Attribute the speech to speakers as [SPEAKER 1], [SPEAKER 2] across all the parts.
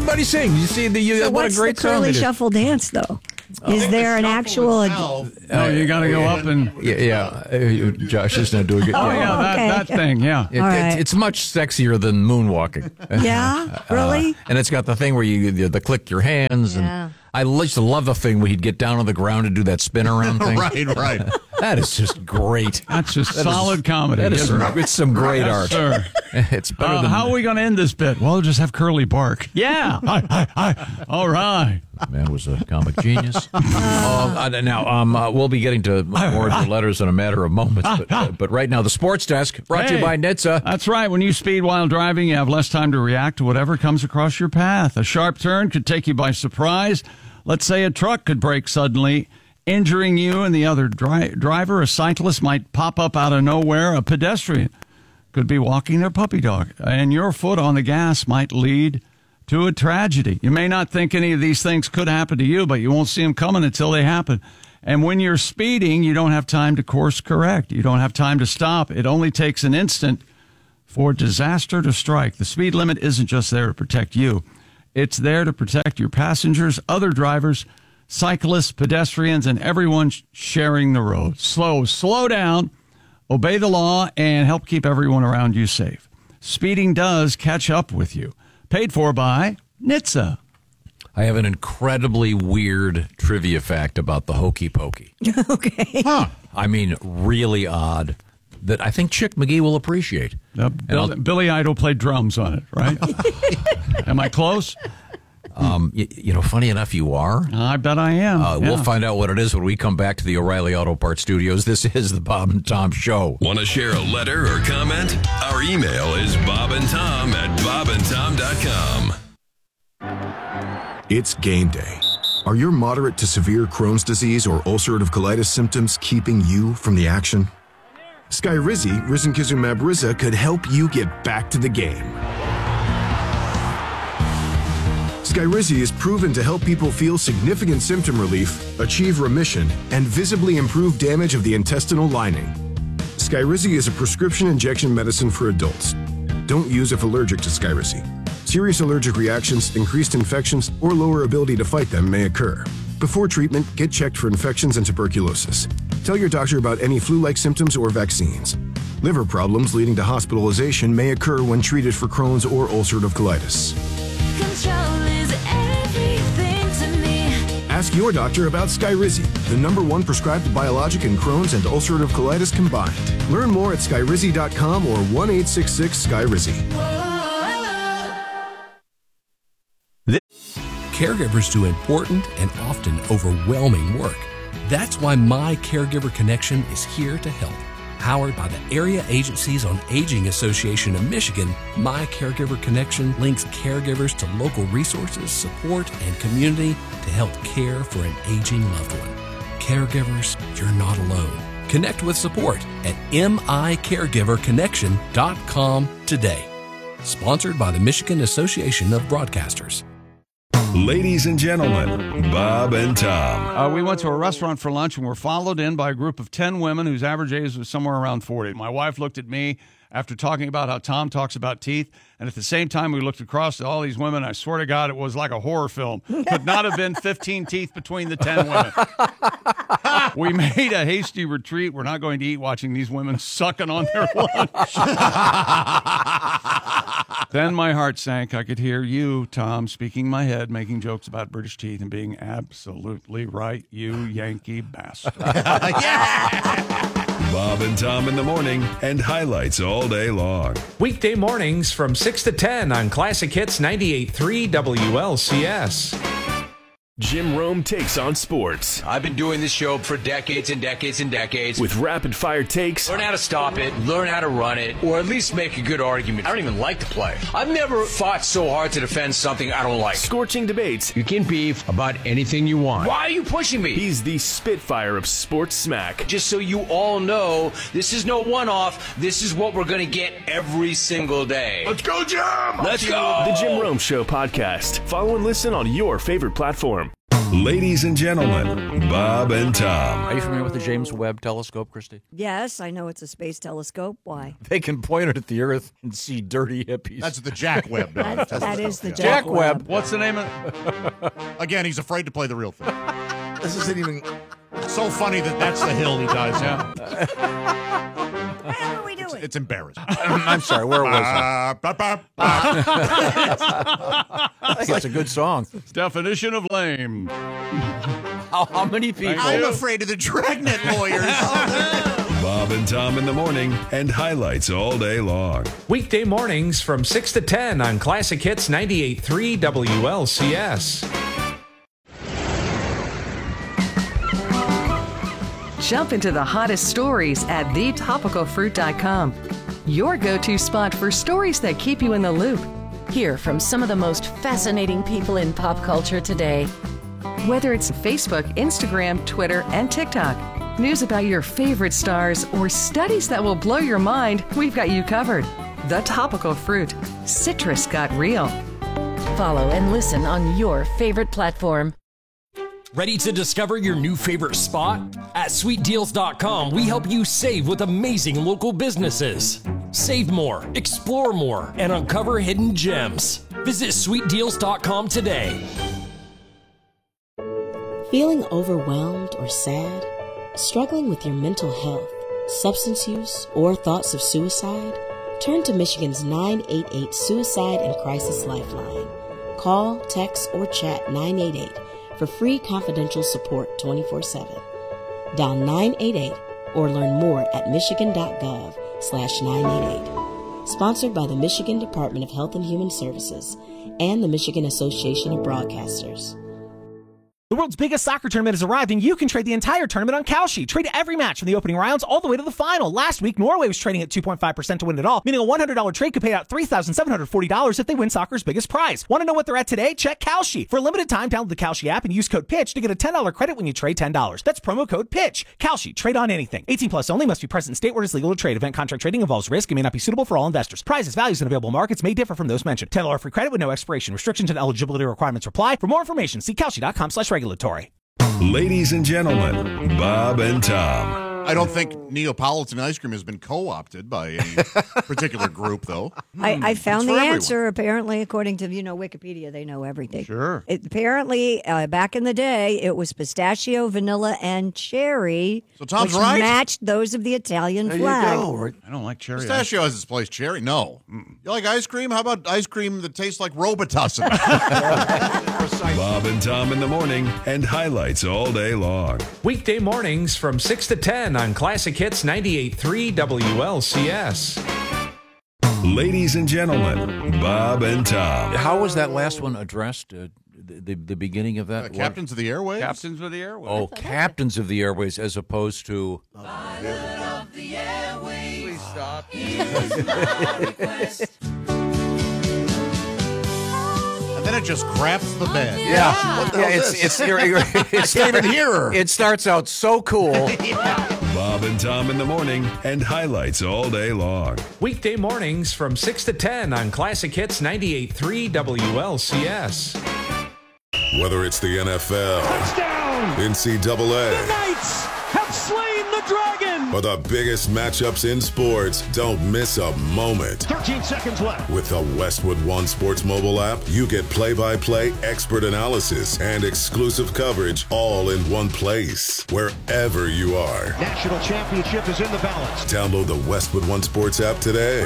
[SPEAKER 1] somebody sing. You see
[SPEAKER 2] So
[SPEAKER 1] what a
[SPEAKER 2] what's
[SPEAKER 1] great
[SPEAKER 2] the
[SPEAKER 1] song
[SPEAKER 2] curly
[SPEAKER 1] it is.
[SPEAKER 2] shuffle dance, though? Is there an actual...
[SPEAKER 3] you got to go up and...
[SPEAKER 1] Josh is not doing it.
[SPEAKER 3] That thing,
[SPEAKER 1] It's much sexier than moonwalking.
[SPEAKER 2] Yeah? Really?
[SPEAKER 1] And it's got the thing where you click your hands. And I used to love the thing where he'd get down on the ground and do that spin around thing.
[SPEAKER 4] Right.
[SPEAKER 1] That is just great.
[SPEAKER 3] That's just solid comedy.
[SPEAKER 1] It's some great art.
[SPEAKER 3] Sir.
[SPEAKER 1] It's better than...
[SPEAKER 3] How are we going to end this bit? Well, just have Curly bark. Yeah. Hi. All right.
[SPEAKER 1] Man was a comic genius. Now, we'll be getting to more of your letters in a matter of moments. But right now, the Sports Desk, brought to you by NHTSA.
[SPEAKER 3] That's right. When you speed while driving, you have less time to react to whatever comes across your path. A sharp turn could take you by surprise. Let's say a truck could brake suddenly, injuring you and the other driver. A cyclist might pop up out of nowhere. A pedestrian could be walking their puppy dog, and your foot on the gas might lead to a tragedy. You may not think any of these things could happen to you, but you won't see them coming until they happen. And when you're speeding, you don't have time to course correct. You don't have time to stop. It only takes an instant for disaster to strike. The speed limit isn't just there to protect you. It's there to protect your passengers, other drivers, cyclists, pedestrians, and everyone sharing the road. Slow down, obey the law, and help keep everyone around you safe. Speeding does catch up with you. Paid for by NHTSA.
[SPEAKER 1] I have an incredibly weird trivia fact about the Hokey Pokey.
[SPEAKER 2] Okay.
[SPEAKER 1] I mean, really odd, that I think Chick McGee will appreciate.
[SPEAKER 3] Billy Idol played drums on it, right? Am I close?
[SPEAKER 1] Funny enough, you are.
[SPEAKER 3] I bet I am.
[SPEAKER 1] We'll find out what it is when we come back to the O'Reilly Auto Parts Studios. This is the Bob and Tom Show.
[SPEAKER 5] Want to share a letter or comment? Our email is bobandtom@bobandtom.com.
[SPEAKER 6] It's game day. Are your moderate to severe Crohn's disease or ulcerative colitis symptoms keeping you from the action? Skyrizi, risankizumab Riza, could help you get back to the game. Skyrizi is proven to help people feel significant symptom relief, achieve remission, and visibly improve damage of the intestinal lining. Skyrizi is a prescription injection medicine for adults. Don't use if allergic to Skyrizi. Serious allergic reactions, increased infections, or lower ability to fight them may occur. Before treatment, get checked for infections and tuberculosis. Tell your doctor about any flu-like symptoms or vaccines. Liver problems leading to hospitalization may occur when treated for Crohn's or ulcerative colitis.
[SPEAKER 7] Control is everything to me.
[SPEAKER 6] Ask your doctor about Skyrizi, the #1 prescribed biologic in Crohn's and ulcerative colitis combined. Learn more at skyrizi.com or 1-866-SKYRIZI.
[SPEAKER 8] Caregivers do important and often overwhelming work. That's why My Caregiver Connection is here to help. Powered by the Area Agencies on Aging Association of Michigan, My Caregiver Connection links caregivers to local resources, support, and community to help care for an aging loved one. Caregivers, you're not alone. Connect with support at micaregiverconnection.com today. Sponsored by the Michigan Association of Broadcasters.
[SPEAKER 5] Ladies and gentlemen, Bob and Tom.
[SPEAKER 3] We went to a restaurant for lunch and were followed in by a group of 10 women whose average age was somewhere around 40. My wife looked at me after talking about how Tom talks about teeth, and at the same time we looked across at all these women. I swear to God, it was like a horror film. Could not have been 15 teeth between the 10 women. We made a hasty retreat. We're not going to eat watching these women sucking on their lunch. Then my heart sank. I could hear you, Tom, speaking in my head, making jokes about British teeth and being absolutely right, you Yankee bastard.
[SPEAKER 5] Bob and Tom in the morning and highlights all day long.
[SPEAKER 9] Weekday mornings from 6 to 10 on Classic Hits 98.3 WLCS.
[SPEAKER 10] Jim Rome takes on sports.
[SPEAKER 11] I've been doing this show for decades and decades and decades.
[SPEAKER 10] With rapid-fire takes.
[SPEAKER 11] Learn how to stop it, learn how to run it, or at least make a good argument. I don't even like to play. I've never fought so hard to defend something I don't like.
[SPEAKER 10] Scorching debates.
[SPEAKER 11] You can beef about anything you want. Why are you pushing me?
[SPEAKER 10] He's the Spitfire of sports smack.
[SPEAKER 11] Just so you all know, this is no one-off. This is what we're going to get every single day.
[SPEAKER 5] Let's go, Jim!
[SPEAKER 11] Let's go!
[SPEAKER 10] The Jim Rome Show podcast. Follow and listen on your favorite platform.
[SPEAKER 5] Ladies and gentlemen, Bob and Tom.
[SPEAKER 1] Are you familiar with the James Webb Telescope, Christy?
[SPEAKER 2] Yes, I know it's a space telescope. Why?
[SPEAKER 1] They can point it at the Earth and see dirty hippies.
[SPEAKER 4] That's the Jack Webb.
[SPEAKER 2] That is the
[SPEAKER 1] Jack Webb.
[SPEAKER 3] What's the name of
[SPEAKER 4] Again, he's afraid to play the real thing. This isn't even so funny that's the hill he dies on.
[SPEAKER 2] What the hell are we doing?
[SPEAKER 4] It's embarrassing.
[SPEAKER 1] I'm sorry, where was I? I think it's a good song.
[SPEAKER 3] definition of lame?
[SPEAKER 1] How many people?
[SPEAKER 4] I'm afraid of the Dragnet lawyers.
[SPEAKER 5] Bob and Tom in the morning and highlights all day long.
[SPEAKER 9] Weekday mornings from 6 to 10 on Classic Hits 98.3 WLCS.
[SPEAKER 12] Jump into the hottest stories at thetopicalfruit.com. Your go-to spot for stories that keep you in the loop.
[SPEAKER 13] Hear from some of the most fascinating people in pop culture today.
[SPEAKER 12] Whether it's Facebook, Instagram, Twitter, and TikTok, news about your favorite stars, or studies that will blow your mind, we've got you covered. The Topical Fruit. Citrus got real.
[SPEAKER 13] Follow and listen on your favorite platform.
[SPEAKER 14] Ready to discover your new favorite spot? At sweetdeals.com, we help you save with amazing local businesses. Save more, explore more, and uncover hidden gems. Visit sweetdeals.com today.
[SPEAKER 15] Feeling overwhelmed or sad? Struggling with your mental health, substance use, or thoughts of suicide? Turn to Michigan's 988 Suicide and Crisis Lifeline. Call, text, or chat 988 for free confidential support 24/7. Dial 988 or learn more at michigan.gov/988. Sponsored by the Michigan Department of Health and Human Services and the Michigan Association of Broadcasters.
[SPEAKER 16] The world's biggest soccer tournament has arrived, and you can trade the entire tournament on Kalshi. Trade every match from the opening rounds all the way to the final. Last week, Norway was trading at 2.5% to win it all, meaning a $100 trade could pay out $3,740 if they win soccer's biggest prize. Want to know what they're at today? Check Kalshi. For a limited time, download the Kalshi app and use code PITCH to get a $10 credit when you trade $10. That's promo code PITCH. Kalshi. Trade on anything. 18 plus only. Must be present in state where it is legal to trade. Event contract trading involves risk and may not be suitable for all investors. Prizes, values, and available markets may differ from those mentioned. $10 free credit with no expiration. Restrictions and eligibility requirements apply. For more information, see kalshi.com/regulatory.
[SPEAKER 5] Ladies and gentlemen, Bob and Tom.
[SPEAKER 4] I don't think Neapolitan ice cream has been co-opted by any particular group, though.
[SPEAKER 2] I found
[SPEAKER 4] It's
[SPEAKER 2] the
[SPEAKER 4] for everyone.
[SPEAKER 2] answer. Apparently, according to Wikipedia, they know everything.
[SPEAKER 4] Sure.
[SPEAKER 2] Apparently, back in the day, it was pistachio, vanilla, and cherry.
[SPEAKER 4] So Tom's
[SPEAKER 2] which
[SPEAKER 4] right.
[SPEAKER 2] matched those of the Italian flag.
[SPEAKER 3] I don't like cherry.
[SPEAKER 4] Pistachio has its place. Cherry, no. You like ice cream? How about ice cream that tastes like Robitussin?
[SPEAKER 5] Bob and Tom in the morning and highlights all day long.
[SPEAKER 9] Weekday mornings from 6 to 10 on Classic Hits 98.3 WLCS.
[SPEAKER 5] Ladies and gentlemen, Bob and Tom.
[SPEAKER 1] How was that last one addressed? The beginning of that?
[SPEAKER 4] Captains of the Airways?
[SPEAKER 3] Captains of the Airways.
[SPEAKER 1] Oh, Captains of the Airways as opposed to...
[SPEAKER 3] Please stop.
[SPEAKER 4] And then it just craps the bed.
[SPEAKER 1] Yeah.
[SPEAKER 4] What the hell is this?
[SPEAKER 1] It's
[SPEAKER 4] I can't even hear her.
[SPEAKER 1] It starts out so cool.
[SPEAKER 5] Bob and Tom in the morning and highlights all day long.
[SPEAKER 9] Weekday mornings from 6 to 10 on Classic Hits 98.3 WLCS.
[SPEAKER 17] Whether it's the NFL, NCAA,
[SPEAKER 18] Knights have slain the dragon.
[SPEAKER 17] or the biggest matchups in sports, don't miss a moment.
[SPEAKER 18] 13 seconds left.
[SPEAKER 17] With the Westwood One Sports mobile app, you get play-by-play expert analysis and exclusive coverage all in one place, wherever you are.
[SPEAKER 18] National championship is in the balance.
[SPEAKER 17] Download the Westwood One Sports app today.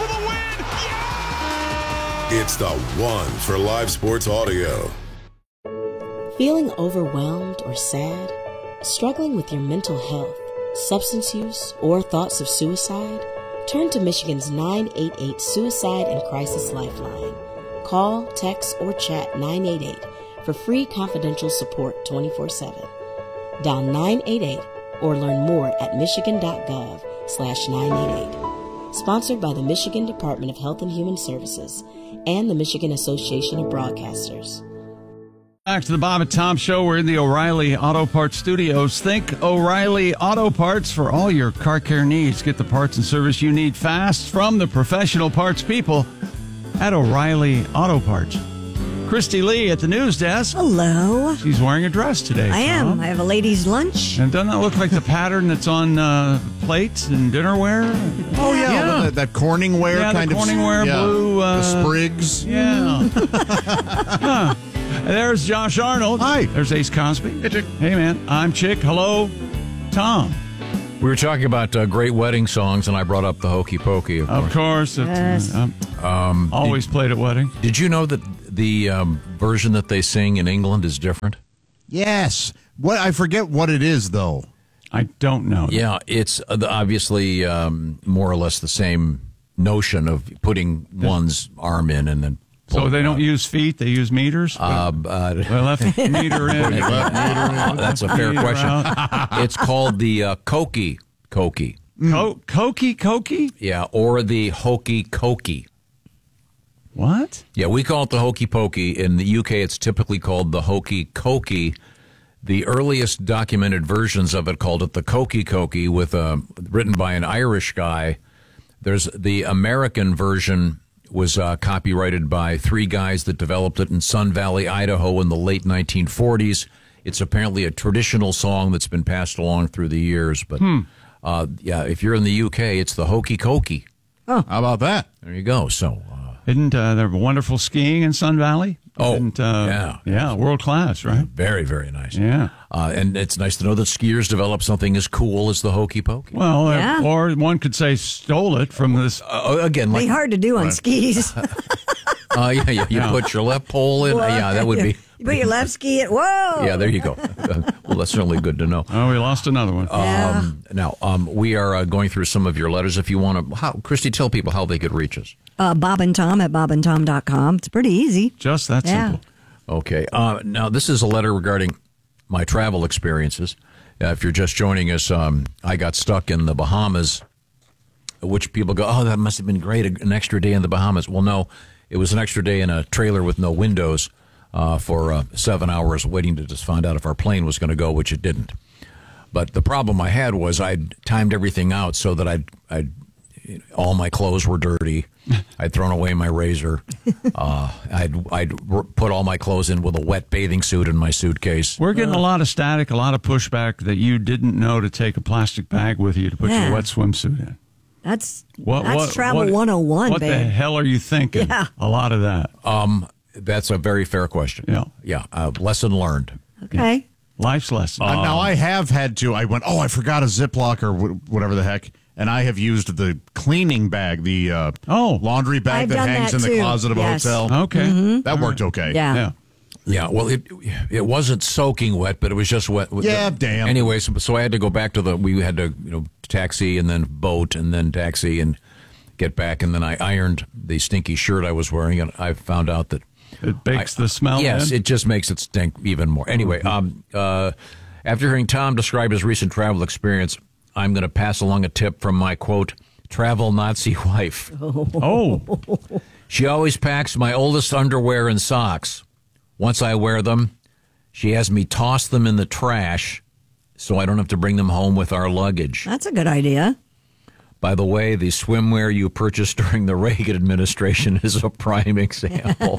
[SPEAKER 17] It's the one for live sports audio.
[SPEAKER 15] Feeling overwhelmed or sad? Struggling with your mental health, substance use, or thoughts of suicide? Turn to Michigan's 988 Suicide and Crisis Lifeline. Call, text, or chat 988 for free confidential support 24/7. Dial 988 or learn more at michigan.gov/988. Sponsored by the Michigan Department of Health and Human Services and the Michigan Association of Broadcasters.
[SPEAKER 3] Back to the Bob and Tom Show. We're in the O'Reilly Auto Parts Studios. Think O'Reilly Auto Parts for all your car care needs. Get the parts and service you need fast from the professional parts people at O'Reilly Auto Parts. Christy Lee at the news desk.
[SPEAKER 2] Hello.
[SPEAKER 3] She's wearing a dress today.
[SPEAKER 2] I am.
[SPEAKER 3] Tom.
[SPEAKER 2] I have a ladies' lunch.
[SPEAKER 3] And doesn't that look like the pattern that's on plates and dinnerware?
[SPEAKER 4] Oh, yeah. That Corningware kind
[SPEAKER 3] the Corningware
[SPEAKER 4] of
[SPEAKER 3] blue.
[SPEAKER 4] the sprigs.
[SPEAKER 3] Yeah. Huh. There's Josh Arnold.
[SPEAKER 4] Hi.
[SPEAKER 3] There's Ace Cosby.
[SPEAKER 4] Hey, Chick.
[SPEAKER 3] Hey, man. I'm Chick. Hello, Tom.
[SPEAKER 1] We were talking about great wedding songs, and I brought up the Hokey Pokey.
[SPEAKER 3] Of course.
[SPEAKER 2] Yes.
[SPEAKER 3] Always played at weddings.
[SPEAKER 1] Did you know that the version that they sing in England is different?
[SPEAKER 4] Yes. What I forget what it is, though.
[SPEAKER 3] I don't know.
[SPEAKER 1] Yeah, it's obviously more or less the same notion of putting one's arm in and then.
[SPEAKER 3] So they don't use feet; they use meters. Left meter in.
[SPEAKER 1] That's a fair question. It's called the Kokey.
[SPEAKER 3] Kokey?
[SPEAKER 1] Yeah, or the Hokey Cokey.
[SPEAKER 3] What?
[SPEAKER 1] Yeah, we call it the Hokey Pokey. In the UK, it's typically called the Hokey Cokey. The earliest documented versions of it called it the Kokey Cokey, with written by an Irish guy. There's the American version was copyrighted by three guys that developed it in Sun Valley, Idaho in the late 1940s. It's apparently a traditional song that's been passed along through the years. But, yeah, if you're in the UK, it's the Hokey Cokey.
[SPEAKER 4] Oh, how about that?
[SPEAKER 1] There you go. So,
[SPEAKER 3] Isn't there wonderful skiing in Sun Valley? Yeah, world class, right?
[SPEAKER 1] Very, very nice.
[SPEAKER 3] Yeah.
[SPEAKER 1] And it's nice to know that skiers develop something as cool as the Hokey Pokey.
[SPEAKER 3] Well, or one could say stole it from this.
[SPEAKER 1] Again,
[SPEAKER 2] Be hard to do on skis.
[SPEAKER 1] You put your left pole in. Yeah, that would be.
[SPEAKER 2] You put your left ski in. Whoa.
[SPEAKER 1] Yeah, there you go. Well, that's certainly good to know.
[SPEAKER 3] Oh, we lost another one.
[SPEAKER 1] Now, we are going through some of your letters. If you want to, Christy, tell people how they could reach us.
[SPEAKER 2] Bob and Tom at bobandtom.com. It's pretty easy.
[SPEAKER 3] Just that simple.
[SPEAKER 1] Okay. Now, this is a letter regarding my travel experiences. If you're just joining us, I got stuck in the Bahamas, which people go, oh, that must have been great, an extra day in the Bahamas. Well, no, it was an extra day in a trailer with no windows for 7 hours waiting to just find out if our plane was going to go, which it didn't. But the problem I had was I'd timed everything out so that I'd all my clothes were dirty. I'd thrown away my razor. I'd put all my clothes in with a wet bathing suit in my suitcase.
[SPEAKER 3] We're getting a lot of static, a lot of pushback that you didn't know to take a plastic bag with you to put your wet swimsuit in.
[SPEAKER 2] That's travel 101,
[SPEAKER 3] What
[SPEAKER 2] babe.
[SPEAKER 3] the hell are you thinking?
[SPEAKER 2] Yeah.
[SPEAKER 3] A lot of that.
[SPEAKER 1] That's a very fair question. Yeah. Lesson learned.
[SPEAKER 2] Okay.
[SPEAKER 3] Yeah. Life's lesson.
[SPEAKER 4] Now, I have had to. I went, I forgot a Ziploc or whatever the heck. And I have used the cleaning bag, the laundry bag that hangs in the closet of a hotel.
[SPEAKER 3] Okay.
[SPEAKER 2] Mm-hmm.
[SPEAKER 4] That worked okay.
[SPEAKER 2] Yeah.
[SPEAKER 1] Yeah, well, it wasn't soaking wet, but it was just wet.
[SPEAKER 4] Yeah, damn.
[SPEAKER 1] Anyway, so I had to go back to we had to, taxi and then boat and then taxi and get back. And then I ironed the stinky shirt I was wearing, and I found out that
[SPEAKER 3] it bakes the smell.
[SPEAKER 1] Yes, it just makes it stink even more. Anyway, after hearing Tom describe his recent travel experience, I'm going to pass along a tip from my, quote, travel Nazi wife.
[SPEAKER 3] Oh.
[SPEAKER 1] She always packs my oldest underwear and socks. Once I wear them, she has me toss them in the trash so I don't have to bring them home with our luggage.
[SPEAKER 2] That's a good idea.
[SPEAKER 1] By the way, the swimwear you purchased during the Reagan administration is a prime example.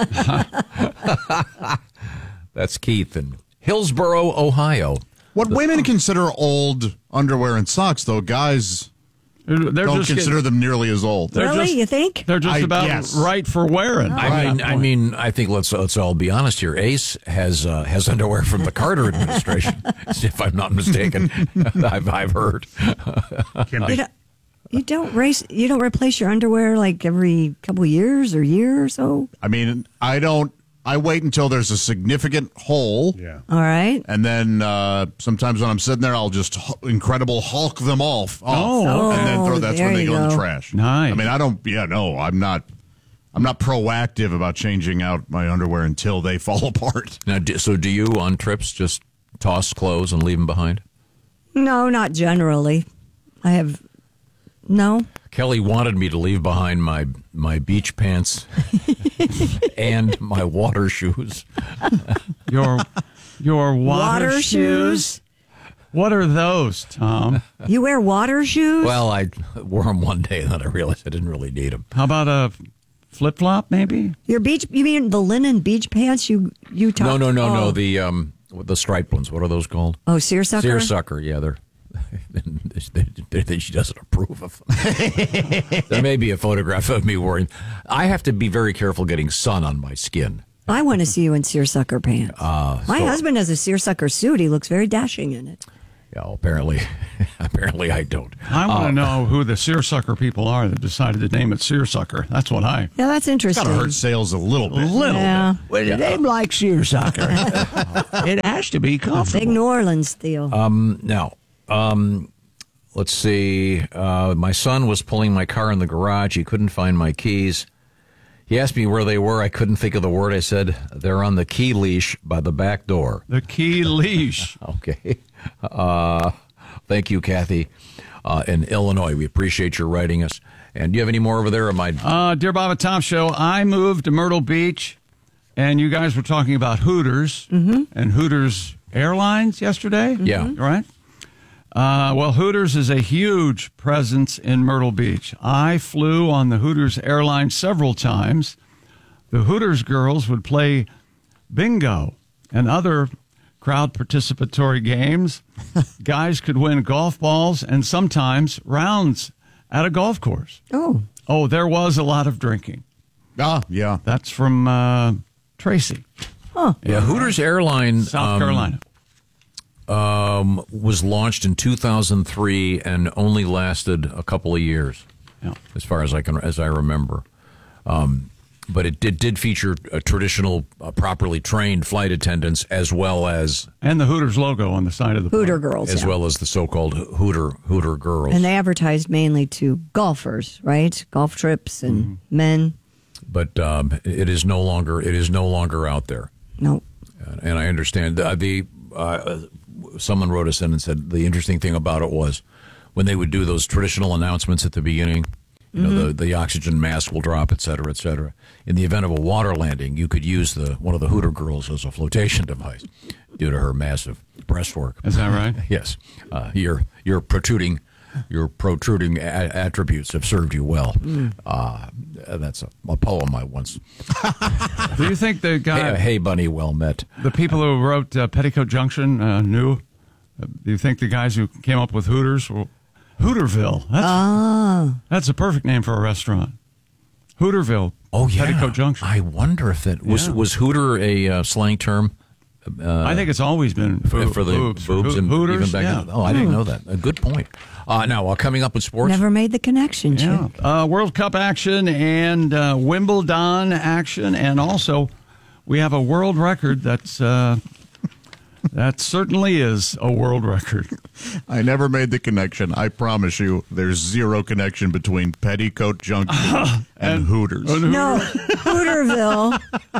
[SPEAKER 1] That's Keith in Hillsboro, Ohio.
[SPEAKER 4] What women consider old underwear and socks, though, guys don't consider them nearly as old.
[SPEAKER 2] Really? You think?
[SPEAKER 3] They're just about right for wearing.
[SPEAKER 1] I mean, I think let's all be honest here. Ace has underwear from the Carter administration, if I'm not mistaken. I've heard.
[SPEAKER 2] You don't replace your underwear like every couple of years or year or so?
[SPEAKER 4] I mean, I wait until there's a significant hole.
[SPEAKER 2] Yeah. All right.
[SPEAKER 4] And then sometimes when I'm sitting there, I'll just Incredible Hulk them off. And then that's when they go in the trash.
[SPEAKER 3] Nice.
[SPEAKER 4] I mean, I'm not proactive about changing out my underwear until they fall apart.
[SPEAKER 1] Now, so do you on trips just toss clothes and leave them behind?
[SPEAKER 2] No, not generally. No.
[SPEAKER 1] Kelly wanted me to leave behind my beach pants and my water shoes.
[SPEAKER 3] Your water shoes? What are those, Tom?
[SPEAKER 2] You wear water shoes?
[SPEAKER 1] Well, I wore them one day, and then I realized I didn't really need them.
[SPEAKER 3] How about a flip-flop, maybe?
[SPEAKER 2] Your beach, you mean the linen beach pants you talked?
[SPEAKER 1] No. The striped ones. What are those called?
[SPEAKER 2] Oh, seersucker?
[SPEAKER 1] Seersucker, yeah. She doesn't approve of them. There may be a photograph of me wearing. I have to be very careful getting sun on my skin.
[SPEAKER 2] I want to see you in seersucker pants. My husband has a seersucker suit. He looks very dashing in it.
[SPEAKER 1] Yeah, apparently I don't.
[SPEAKER 3] I want to know who the seersucker people are that decided to name it seersucker. That's what I.
[SPEAKER 2] Yeah, that's interesting.
[SPEAKER 4] Got to hurt sales a little bit.
[SPEAKER 2] Yeah.
[SPEAKER 19] With a name like seersucker, it has to be comfortable.
[SPEAKER 2] Big New Orleans deal.
[SPEAKER 1] Now, let's see. My son was pulling my car in the garage. He couldn't find my keys. He asked me where they were. I couldn't think of the word. I said, they're on the key leash by the back door.
[SPEAKER 3] The key leash.
[SPEAKER 1] Okay. Thank you, Kathy, in Illinois. We appreciate your writing us. And do you have any more over there? Or am I...
[SPEAKER 3] Dear Bob and Tom Show, I moved to Myrtle Beach, and you guys were talking about Hooters and Hooters Airlines yesterday.
[SPEAKER 1] Yeah.
[SPEAKER 3] Right? Well, Hooters is a huge presence in Myrtle Beach. I flew on the Hooters airline several times. The Hooters girls would play bingo and other crowd participatory games. Guys could win golf balls and sometimes rounds at a golf course. Oh, there was a lot of drinking.
[SPEAKER 4] Yeah.
[SPEAKER 3] That's from Tracy.
[SPEAKER 1] Yeah, Hooters Airline,
[SPEAKER 3] South Carolina.
[SPEAKER 1] Was launched in 2003 and only lasted a couple of years, as far as I remember. But it did feature a traditional, properly trained flight attendants, as well as
[SPEAKER 3] and the Hooters logo on the side of the
[SPEAKER 2] Hooter girls,
[SPEAKER 1] as well as the so-called Hooter girls.
[SPEAKER 2] And they advertised mainly to golfers, right? Golf trips and men.
[SPEAKER 1] But it is no longer out there.
[SPEAKER 2] No.
[SPEAKER 1] And I understand someone wrote us in and said the interesting thing about it was when they would do those traditional announcements at the beginning, you know, the oxygen mask will drop, et cetera, et cetera. In the event of a water landing, you could use one of the Hooter girls as a flotation device due to her massive breastwork.
[SPEAKER 3] Is that right?
[SPEAKER 1] Yes. Your protruding attributes have served you well. That's a poem I once.
[SPEAKER 3] Do you think the guy?
[SPEAKER 1] Hey, bunny, well met.
[SPEAKER 3] The people who wrote Petticoat Junction knew. Do you think the guys who came up with Hooters were Hooterville? That's a perfect name for a restaurant. Hooterville.
[SPEAKER 1] Oh yeah,
[SPEAKER 3] Petticoat Junction.
[SPEAKER 1] I wonder if it was Hooter a slang term.
[SPEAKER 3] I think it's always been
[SPEAKER 1] for the boobs and
[SPEAKER 3] Hooters,
[SPEAKER 1] even back.
[SPEAKER 3] yeah.
[SPEAKER 1] In, I didn't know that. A good point. Now, coming up with sports.
[SPEAKER 2] Never made the connection, Chip.
[SPEAKER 3] World Cup action and Wimbledon action, and also we have a world record that certainly is a world record.
[SPEAKER 4] I never made the connection. I promise you, there's zero connection between Petticoat Junction and Hooters.
[SPEAKER 2] No, Hooterville.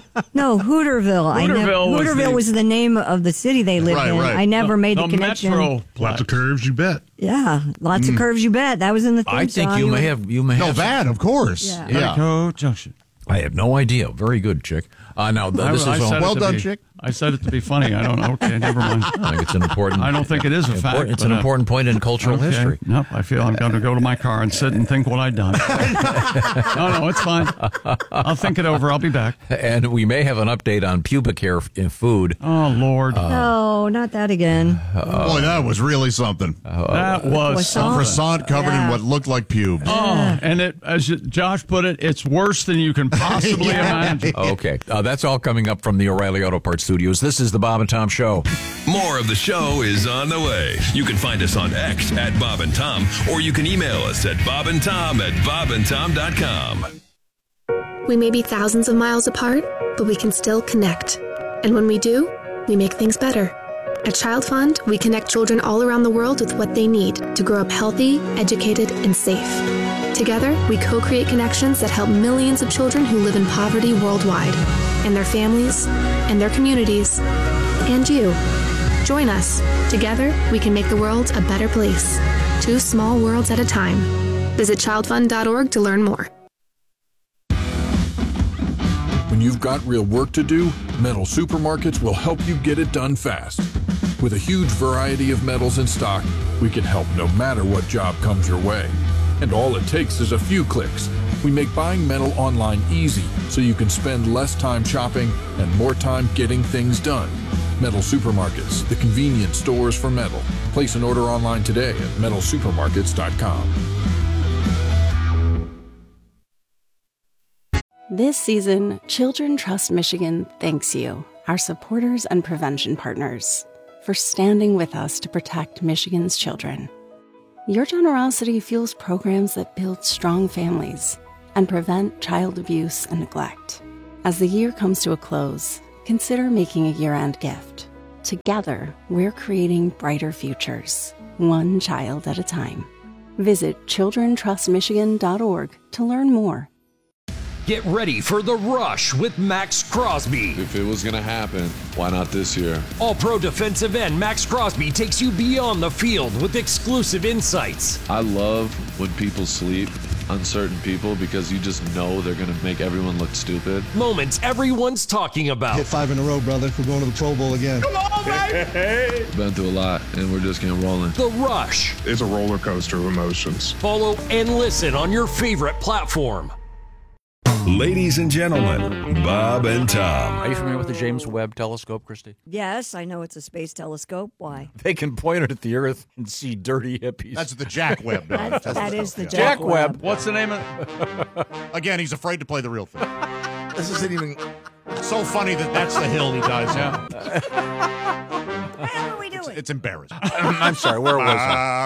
[SPEAKER 2] Hooterville was the name of the city they lived in.
[SPEAKER 4] Right.
[SPEAKER 2] I never made the connection.
[SPEAKER 3] Metro.
[SPEAKER 4] Lots of curves, you bet.
[SPEAKER 2] Yeah, lots of curves, you bet. That was in the theme
[SPEAKER 1] I think
[SPEAKER 2] song.
[SPEAKER 1] you may have.
[SPEAKER 4] No, that, of course.
[SPEAKER 2] Yeah.
[SPEAKER 3] Petticoat Junction.
[SPEAKER 1] I have no idea. Very good, chick. Now, this is
[SPEAKER 4] well done, chick.
[SPEAKER 3] I said it to be funny. I don't know. Okay, never mind.
[SPEAKER 1] I think it's an important.
[SPEAKER 3] I don't think it is a fact.
[SPEAKER 1] It's an important point in cultural history.
[SPEAKER 3] Nope. I feel I'm going to go to my car and sit and think what I've done. No, it's fine. I'll think it over. I'll be back.
[SPEAKER 1] And we may have an update on pubic hair in food.
[SPEAKER 3] Oh, Lord.
[SPEAKER 2] No, not that again.
[SPEAKER 4] Boy, that was really something.
[SPEAKER 3] That was
[SPEAKER 2] Croissant.
[SPEAKER 4] Croissant covered in what looked like pubes.
[SPEAKER 3] Oh, and as Josh put it, it's worse than you can possibly imagine.
[SPEAKER 1] Okay. That's all coming up from the O'Reilly Auto Parts Studios. This is the Bob and Tom Show.
[SPEAKER 5] More of the show is on the way. You can find us on X at Bob and Tom, or you can email us at bobandtom@bobandtom.com.
[SPEAKER 20] We may be thousands of miles apart, but we can still connect. And when we do, we make things better. At Child Fund, we connect children all around the world with what they need to grow up healthy, educated, and safe. Together, we co-create connections that help millions of children who live in poverty worldwide, and their families, and their communities, and you. Join us. Together, we can make the world a better place. 2 small worlds at a time. Visit childfund.org to learn more.
[SPEAKER 21] When you've got real work to do, Metal Supermarkets will help you get it done fast. With a huge variety of metals in stock, we can help no matter what job comes your way. And all it takes is a few clicks. We make buying metal online easy so you can spend less time shopping and more time getting things done. Metal Supermarkets, the convenience stores for metal. Place an order online today at metalsupermarkets.com.
[SPEAKER 7] This season, Children Trust Michigan thanks you, our supporters and prevention partners, for standing with us to protect Michigan's children. Your generosity fuels programs that build strong families and prevent child abuse and neglect. As the year comes to a close, consider making a year-end gift. Together, we're creating brighter futures, one child at a time. Visit childrentrustmichigan.org to learn more.
[SPEAKER 14] Get ready for The Rush with Max Crosby.
[SPEAKER 22] If it was going to happen, why not this year?
[SPEAKER 14] All-pro defensive end Max Crosby takes you beyond the field with exclusive insights.
[SPEAKER 22] I love when people sleep, uncertain people, because you just know they're going to make everyone look stupid.
[SPEAKER 14] Moments everyone's talking about.
[SPEAKER 23] Hit 5 in a row, brother. We're going to the Pro Bowl again.
[SPEAKER 14] Come on, baby!
[SPEAKER 22] Been through a lot, and we're just getting rolling.
[SPEAKER 14] The Rush.
[SPEAKER 24] It's a roller coaster of emotions.
[SPEAKER 14] Follow and listen on your favorite platform.
[SPEAKER 5] Ladies and gentlemen, Bob and Tom.
[SPEAKER 1] Are you familiar with the James Webb Telescope, Christy?
[SPEAKER 2] Yes, I know it's a space telescope. Why?
[SPEAKER 1] They can point it at the Earth and see dirty hippies.
[SPEAKER 4] That's the Jack Webb.
[SPEAKER 2] That is the
[SPEAKER 1] Jack Webb.
[SPEAKER 3] What's the name of
[SPEAKER 4] it? Again, he's afraid to play the real thing.
[SPEAKER 25] This isn't even...
[SPEAKER 4] It's so funny that's the hill he dies on.
[SPEAKER 2] What the hell are we doing?
[SPEAKER 4] It's embarrassing.
[SPEAKER 1] I'm sorry, where was I?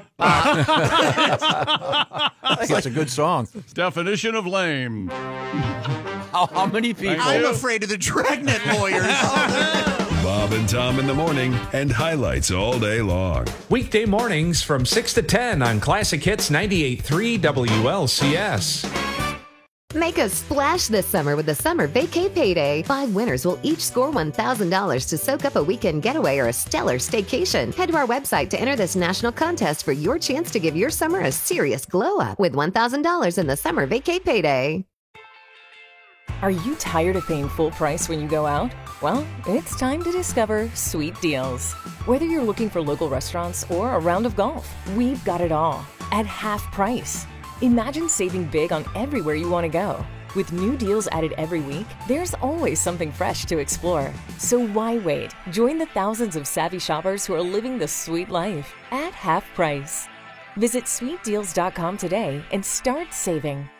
[SPEAKER 1] I think it's a good song.
[SPEAKER 3] Definition of lame.
[SPEAKER 1] How many people?
[SPEAKER 4] I'm afraid of the Dragnet lawyers.
[SPEAKER 5] Bob and Tom in the morning and highlights all day long.
[SPEAKER 9] Weekday mornings from 6 to 10 on Classic Hits 98.3 WLCS.
[SPEAKER 26] Make a splash this summer with the Summer Vacay Payday. 5 winners will each score $1,000 to soak up a weekend getaway or a stellar staycation. Head to our website to enter this national contest for your chance to give your summer a serious glow up with $1,000 in the Summer Vacay Payday.
[SPEAKER 13] Are you tired of paying full price when you go out? Well, it's time to discover Sweet Deals. Whether you're looking for local restaurants or a round of golf, we've got it all at half price. Imagine saving big on everywhere you want to go. With new deals added every week, there's always something fresh to explore. So why wait? Join the thousands of savvy shoppers who are living the sweet life at half price. Visit sweetdeals.com today and start saving.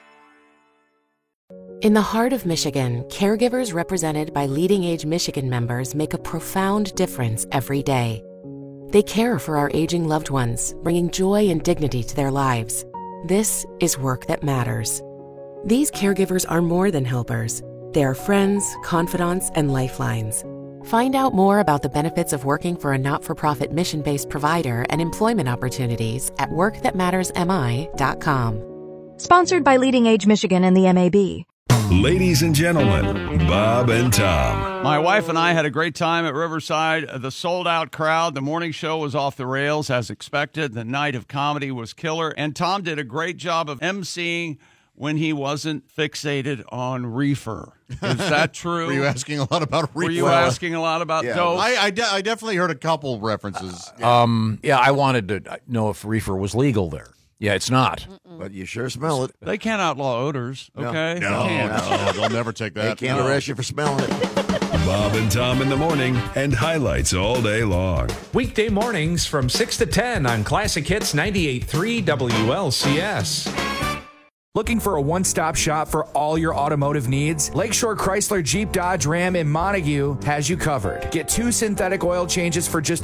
[SPEAKER 15] In the heart of Michigan, caregivers represented by Leading Age Michigan members make a profound difference every day. They care for our aging loved ones, bringing joy and dignity to their lives. This is work that matters. These caregivers are more than helpers. They are friends, confidants, and lifelines. Find out more about the benefits of working for a not-for-profit mission-based provider and employment opportunities at workthatmattersmi.com.
[SPEAKER 27] Sponsored by Leading Age Michigan and the MAB.
[SPEAKER 5] Ladies and gentlemen, Bob and Tom.
[SPEAKER 3] My wife and I had a great time at Riverside. The sold-out crowd. The morning show was off the rails as expected. The night of comedy was killer. And Tom did a great job of emceeing when he wasn't fixated on reefer. Is that true?
[SPEAKER 4] Were you asking a lot about reefer?
[SPEAKER 3] Were you asking a lot about dope?
[SPEAKER 4] I definitely heard a couple references.
[SPEAKER 1] I wanted to know if reefer was legal there. Yeah, it's not.
[SPEAKER 25] But you sure smell it.
[SPEAKER 3] They can't outlaw odors, okay?
[SPEAKER 4] No, they'll never take that.
[SPEAKER 25] They can't arrest you for smelling it.
[SPEAKER 5] Bob and Tom in the morning and highlights all day long.
[SPEAKER 9] Weekday mornings from 6 to 10 on Classic Hits 98.3 WLCS.
[SPEAKER 28] Looking for a one-stop shop for all your automotive needs? Lakeshore Chrysler Jeep Dodge Ram in Montague has you covered. Get 2 synthetic oil changes for just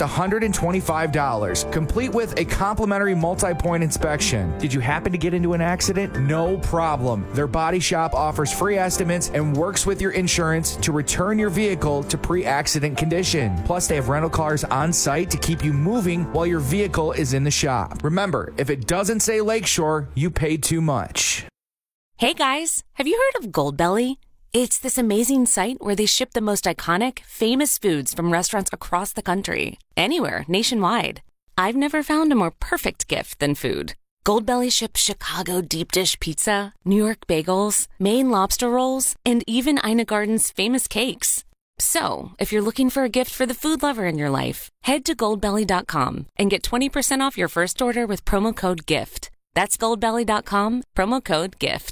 [SPEAKER 28] $125, complete with a complimentary multi-point inspection. Did you happen to get into an accident? No problem. Their body shop offers free estimates and works with your insurance to return your vehicle to pre-accident condition. Plus, they have rental cars on site to keep you moving while your vehicle is in the shop. Remember, if it doesn't say Lakeshore, you paid too much.
[SPEAKER 15] Hey guys, have you heard of Goldbelly? It's this amazing site where they ship the most iconic, famous foods from restaurants across the country, anywhere, nationwide. I've never found a more perfect gift than food. Goldbelly ships Chicago deep dish pizza, New York bagels, Maine lobster rolls, and even Ina Garden's famous cakes. So, if you're looking for a gift for the food lover in your life, head to goldbelly.com and get 20% off your first order with promo code GIFT. That's goldbelly.com, promo code GIFT.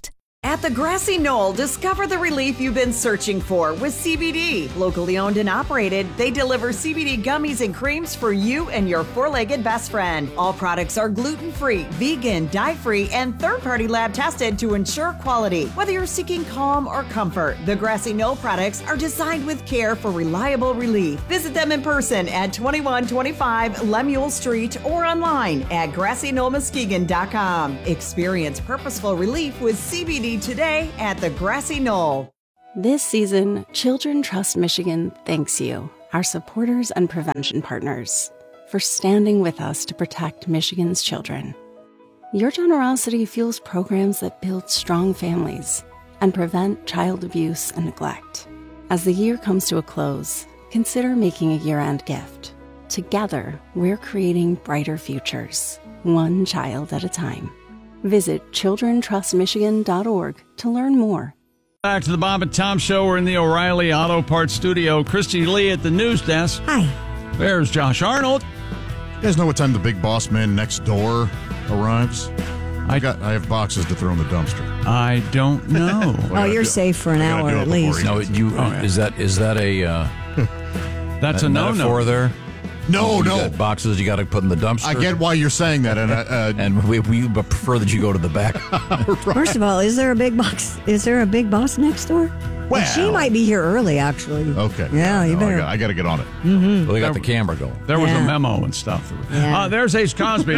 [SPEAKER 6] At the Grassy Knoll, discover the relief you've been searching for with CBD. Locally owned and operated, they deliver CBD gummies and creams for you and your four-legged best friend. All products are gluten-free, vegan, dye-free, and third-party lab tested to ensure quality. Whether you're seeking calm or comfort, the Grassy Knoll products are designed with care for reliable relief. Visit them in person at 2125 Lemuel Street or online at GrassyKnollMuskegon.com. Experience purposeful relief with CBD today at the Grassy Knoll.
[SPEAKER 7] This season, Children Trust Michigan thanks you, our supporters and prevention partners, for standing with us to protect Michigan's children. Your generosity fuels programs that build strong families and prevent child abuse and neglect. As the year comes to a close, consider making a year-end gift. Together, we're creating brighter futures, one child at a time. Visit childrentrustmichigan.org to learn more.
[SPEAKER 3] Back to the Bob and Tom Show. We're in the O'Reilly Auto Parts studio. Christy Lee at the news desk.
[SPEAKER 2] Hi.
[SPEAKER 3] There's Josh Arnold.
[SPEAKER 4] You guys know what time the big boss man next door arrives? I have boxes to throw in the dumpster.
[SPEAKER 3] I don't know.
[SPEAKER 2] Oh, you're safe for an hour at least.
[SPEAKER 1] No, is that a
[SPEAKER 3] that's a no-no
[SPEAKER 1] metaphor there?
[SPEAKER 4] No.
[SPEAKER 1] You got boxes you got to put in the dumpster.
[SPEAKER 4] I get why you're saying that,
[SPEAKER 1] and we prefer that you go to the back.
[SPEAKER 4] Right.
[SPEAKER 2] First of all, is there a big box? Is there a big boss next door?
[SPEAKER 4] Well,
[SPEAKER 2] she might be here early, actually.
[SPEAKER 4] Okay.
[SPEAKER 2] Yeah, you better.
[SPEAKER 4] I got to get on it.
[SPEAKER 2] Mm-hmm.
[SPEAKER 1] Well, they got the camera going.
[SPEAKER 3] There was a memo and stuff.
[SPEAKER 2] Yeah.
[SPEAKER 3] There's Ace Cosby.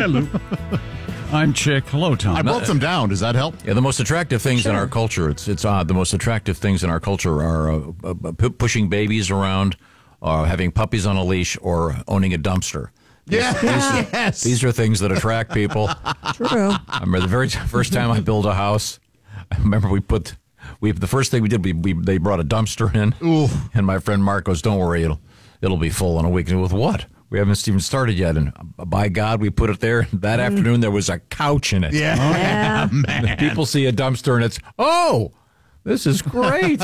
[SPEAKER 3] I'm Chick. Hello, Tom.
[SPEAKER 4] I broke them down. Does that help?
[SPEAKER 1] Yeah, the most attractive things in our culture. It's odd. The most attractive things in our culture are pushing babies around, having puppies on a leash, or owning a dumpster.
[SPEAKER 4] Yes.
[SPEAKER 1] These are things that attract people.
[SPEAKER 2] True.
[SPEAKER 1] I remember the very first time I built a house. I remember the first thing we did, they brought a dumpster in.
[SPEAKER 4] Ooh.
[SPEAKER 1] And my friend Mark goes, "Don't worry, it'll be full in a week." And with what? We haven't even started yet, and by God, we put it there. That afternoon, there was a couch in it.
[SPEAKER 4] Yeah,
[SPEAKER 1] man. People see a dumpster, and it's, oh, this is great.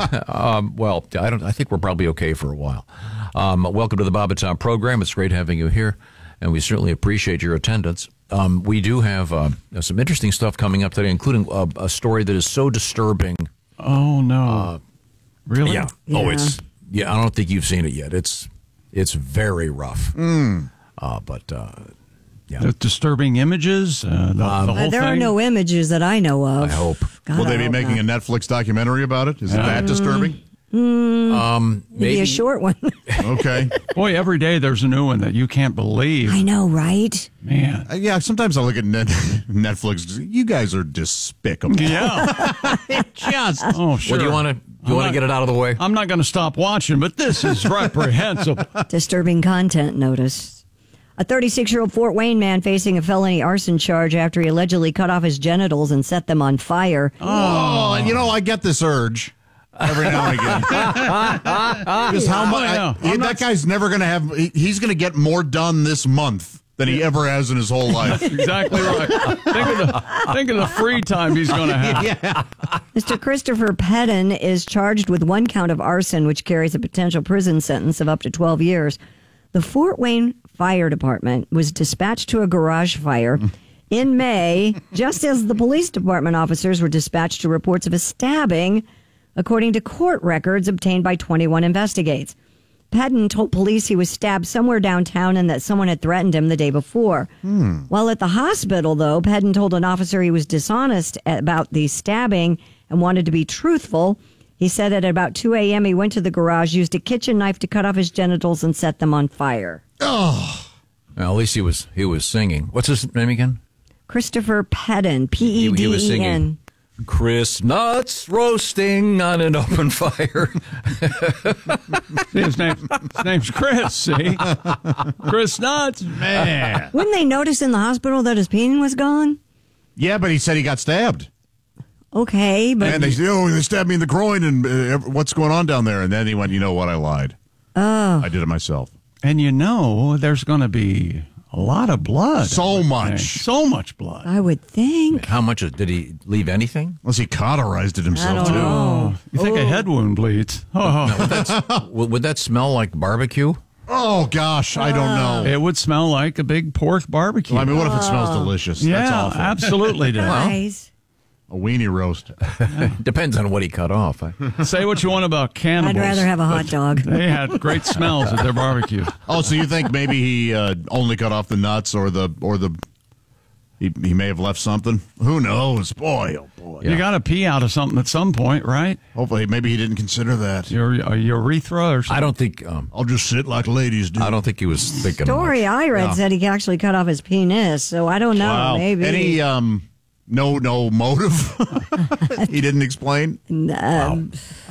[SPEAKER 1] Well, I think we're probably okay for a while. Welcome to the Bob and Tom program. It's great having you here, and we certainly appreciate your attendance. We do have some interesting stuff coming up today, including a story that is so disturbing.
[SPEAKER 3] Oh no! Really?
[SPEAKER 1] Yeah. Oh, I don't think you've seen it yet. It's very rough. But
[SPEAKER 3] The disturbing images. The whole
[SPEAKER 2] there
[SPEAKER 3] thing.
[SPEAKER 2] are no images that I know of.
[SPEAKER 1] I hope.
[SPEAKER 2] God,
[SPEAKER 4] Will they
[SPEAKER 2] I
[SPEAKER 4] be
[SPEAKER 2] hope
[SPEAKER 4] making
[SPEAKER 2] not.
[SPEAKER 4] a Netflix documentary about it? Is it that disturbing?
[SPEAKER 2] Maybe a short one.
[SPEAKER 4] Okay.
[SPEAKER 3] Boy, every day there's a new one that you can't believe.
[SPEAKER 2] I know, right?
[SPEAKER 3] Man.
[SPEAKER 4] Yeah, sometimes I look at Netflix. You guys are despicable.
[SPEAKER 3] Yeah.
[SPEAKER 4] Just.
[SPEAKER 3] Oh, sure.
[SPEAKER 1] Well, do you want to get it out of the way?
[SPEAKER 3] I'm not going to stop watching, but this is reprehensible.
[SPEAKER 2] Disturbing content notice. A 36-year-old Fort Wayne man facing a felony arson charge after he allegedly cut off his genitals and set them on fire.
[SPEAKER 4] Oh, I get this urge every now and again. Just how much? That guy's never going to have. He's going to get more done this month than he ever has in his whole life.
[SPEAKER 3] Exactly right. Think of the free time he's going to have.
[SPEAKER 4] Yeah.
[SPEAKER 2] Mr. Christopher Pedden is charged with one count of arson, which carries a potential prison sentence of up to 12 years. The Fort Wayne Fire Department was dispatched to a garage fire in May, just as the police department officers were dispatched to reports of a stabbing, according to court records obtained by 21 Investigates. Pedden told police he was stabbed somewhere downtown and that someone had threatened him the day before. While at the hospital, though, Pedden told an officer he was dishonest about the stabbing and wanted to be truthful. He said that at about 2 a.m. he went to the garage, used a kitchen knife to cut off his genitals and set them on fire.
[SPEAKER 4] Oh.
[SPEAKER 1] Well, at least he was singing. What's his name again?
[SPEAKER 2] Christopher Pedden, P-E-D-E-N.
[SPEAKER 1] He was singing Chris Nuts roasting on an open fire.
[SPEAKER 3] His name's Chris, see? Chris Nuts.
[SPEAKER 4] Man.
[SPEAKER 2] Wouldn't they notice in the hospital that his penis was gone?
[SPEAKER 4] Yeah, but he said he got stabbed.
[SPEAKER 2] Okay, but...
[SPEAKER 4] And they said, they stabbed me in the groin, and what's going on down there? And then he went, you know what, I lied.
[SPEAKER 2] Oh.
[SPEAKER 4] I did it myself.
[SPEAKER 3] And there's going to be a lot of blood.
[SPEAKER 4] So much.
[SPEAKER 3] So much blood.
[SPEAKER 2] I would think.
[SPEAKER 1] How much? Did he leave anything?
[SPEAKER 4] Unless he cauterized it himself, too.
[SPEAKER 3] Oh, you think a head wound bleeds? Oh.
[SPEAKER 1] Would that smell like barbecue?
[SPEAKER 4] Oh, gosh, I don't know.
[SPEAKER 3] It would smell like a big pork barbecue.
[SPEAKER 4] Well, I mean, what if it smells delicious?
[SPEAKER 3] Yeah,
[SPEAKER 4] That's awful.
[SPEAKER 3] absolutely does.
[SPEAKER 2] Guys.
[SPEAKER 4] A weenie roast.
[SPEAKER 1] Depends on what he cut off.
[SPEAKER 3] Say what you want about cannibals.
[SPEAKER 2] I'd rather have a hot dog.
[SPEAKER 3] They had great smells at their barbecue.
[SPEAKER 4] Oh, so you think maybe he only cut off the nuts or he may have left something? Who knows? Boy, oh boy.
[SPEAKER 3] You got to pee out of something at some point, right?
[SPEAKER 4] Hopefully, maybe he didn't consider that.
[SPEAKER 3] Your urethra or something?
[SPEAKER 1] I don't think...
[SPEAKER 4] I'll just sit like ladies do.
[SPEAKER 1] I don't think he was thinking
[SPEAKER 2] Story I read said he actually cut off his penis, so I don't know.
[SPEAKER 4] Wow.
[SPEAKER 2] Maybe.
[SPEAKER 4] Any no motive? He didn't explain?
[SPEAKER 1] Wow.